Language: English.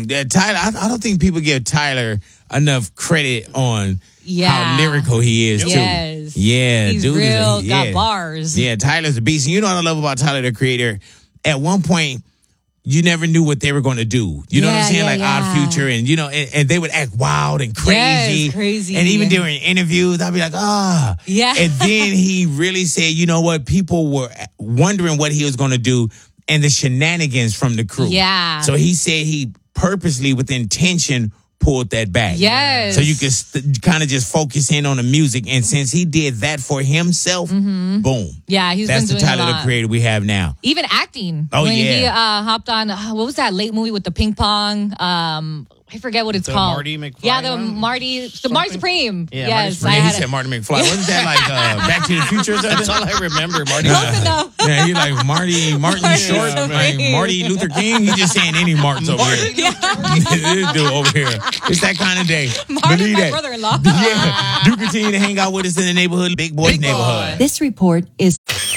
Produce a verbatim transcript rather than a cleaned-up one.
that Tyler, I, I don't think people give Tyler enough credit on yeah. how lyrical he is, yes. too. Yeah, He's dude. real, is a, yeah. got bars. Yeah, Tyler's a beast. And you know what I love about Tyler, the Creator? At one point, you never knew what they were going to do. You know yeah, what I'm saying? Yeah, like yeah. Odd Future, and you know, and, and they would act wild and crazy. Yes, crazy. And even during interviews, I'd be like, ah. Yeah. And then he really said, you know what? People were wondering what he was going to do and the shenanigans from the crew. Yeah. So he said he purposely, with intention, pulled that back. Yes. So you can st- kind of just focus in on the music. And since he did that for himself, mm-hmm. boom. Yeah, he's That's been the doing Tyler, a lot. the Creator we have now. Even acting. Oh, when yeah. he uh, hopped on, uh, what was that late movie with the ping pong? Um, I forget what it's the called. Marty McFly Yeah, the one? Marty, the Marty Supreme. Yeah, yes, Marty I Yeah, he had said a- Marty McFly. Wasn't that like uh, Back to the Future or something? That's all I remember. Marty. Close enough. Yeah, he like Marty, Martin Marty Short, like Supreme. Marty Luther King. He's just saying any Marks over here. This dude over here. It's that kind of day. Marty, Believe my that. brother-in-law. Yeah. Do continue to hang out with us in the neighborhood, Big Boys Big Boy. neighborhood. This report is